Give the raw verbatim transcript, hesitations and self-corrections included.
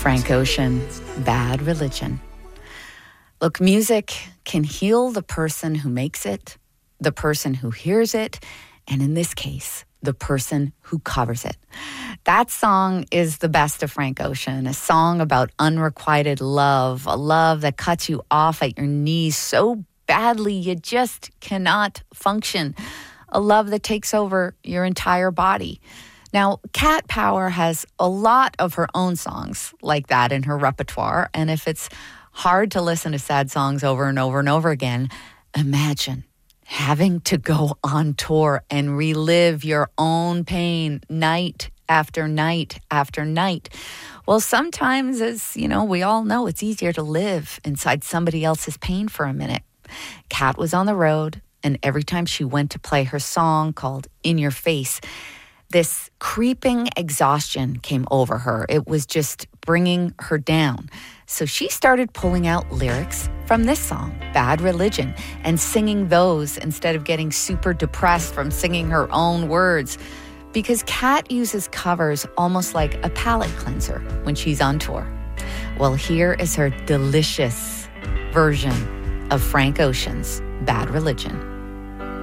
Frank Ocean, Bad Religion. Look, music can heal the person who makes it, the person who hears it, and in this case, the person who covers it. That song is the best of Frank Ocean, a song about unrequited love, a love that cuts you off at your knees so badly you just cannot function, a love that takes over your entire body. Now, Cat Power has a lot of her own songs like that in her repertoire, and if it's hard to listen to sad songs over and over and over again, imagine having to go on tour and relive your own pain night after night after night. Well, sometimes, as you know, we all know, it's easier to live inside somebody else's pain for a minute. Cat was on the road, and every time she went to play her song called In Your Face, this creeping exhaustion came over her. It was just bringing her down. So she started pulling out lyrics from this song, Bad Religion, and singing those instead of getting super depressed from singing her own words. Because Cat uses covers almost like a palate cleanser when she's on tour. Well, here is her delicious version of Frank Ocean's Bad Religion.